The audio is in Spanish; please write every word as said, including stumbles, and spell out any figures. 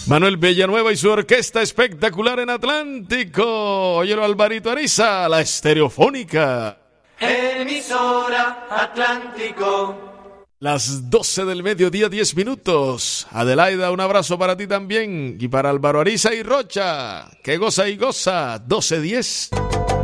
Manuel Villanueva y su orquesta espectacular en Atlántico. Óyelo, Alvarito Ariza, la estereofónica. Emisora Atlántico. Las doce del mediodía, diez minutos. Adelaida, un abrazo para ti también. Y para Álvaro Ariza y Rocha, que goza y goza. doce diez.